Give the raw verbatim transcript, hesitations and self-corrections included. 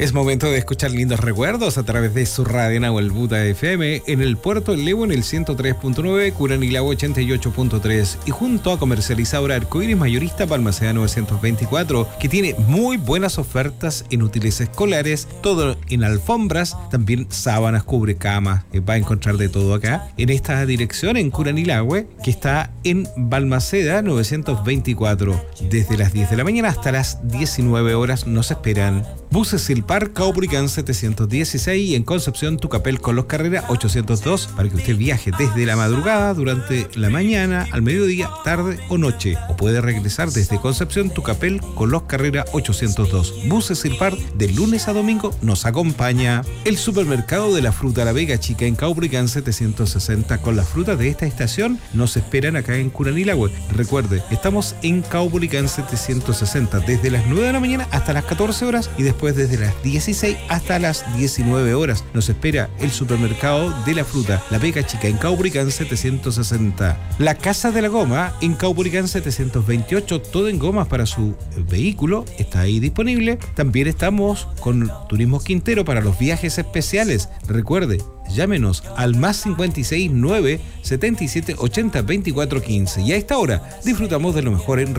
Es momento de escuchar lindos recuerdos a través de su radio Nahuel Buta F M en el Puerto El Levo en el ciento tres punto nueve, Curanilagüe ochenta y ocho punto tres y junto a comercializadora Arcoíris Mayorista Balmaceda novecientos veinticuatro, que tiene muy buenas ofertas en útiles escolares, todo en alfombras, también sábanas, cubrecamas, eh, va a encontrar de todo acá en esta dirección en Curanilagüe, que está en Balmaceda novecientos veinticuatro. Desde las diez de la mañana hasta las diecinueve horas nos esperan. Buses Silpar Caupolicán setecientos dieciséis y en Concepción Tucapel con los Carrera ochocientos dos para que usted viaje desde la madrugada, durante la mañana, al mediodía, tarde o noche. O puede regresar desde Concepción Tucapel con los Carrera ochocientos dos. Buses Silpar de lunes a domingo nos acompaña. El supermercado de la fruta La Vega Chica en Caupolicán setecientos sesenta con las frutas de esta estación nos esperan acá en Curanilagüe. Recuerde, estamos en Caupolicán setecientos sesenta desde las nueve de la mañana hasta las catorce horas y después desde las dieciséis hasta las diecinueve horas. Nos espera el supermercado de la fruta La Vega Chica en Caupolicán setecientos sesenta. La Casa de la Goma en Caupolicán setecientos veintiocho, todo en gomas para su vehículo, está ahí disponible. También estamos con Turismo Quintero para los viajes especiales. Recuerde, llámenos al más cincuenta y seis nueve setenta y siete ochenta veinticuatro quince y a esta hora disfrutamos de lo mejor en